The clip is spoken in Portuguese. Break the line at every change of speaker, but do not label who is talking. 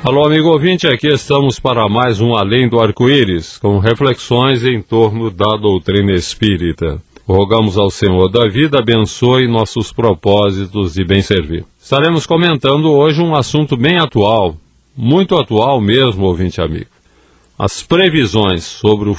Alô, amigo ouvinte, aqui estamos para mais um Além do Arco-Íris, com reflexões em torno da doutrina espírita. Rogamos ao Senhor da vida abençoe nossos propósitos de bem servir. Estaremos comentando hoje um assunto bem atual, muito atual mesmo, ouvinte amigo. As previsões sobre o